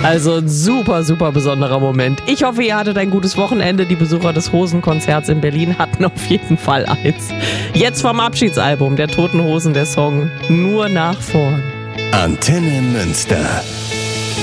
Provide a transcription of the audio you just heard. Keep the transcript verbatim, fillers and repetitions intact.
Also ein super, super besonderer Moment. Ich hoffe, ihr hattet ein gutes Wochenende. Die Besucher des Hosenkonzerts in Berlin hatten auf jeden Fall eins. Jetzt vom Abschiedsalbum der Toten Hosen der Song Nur nach vorn. Antenne Münster.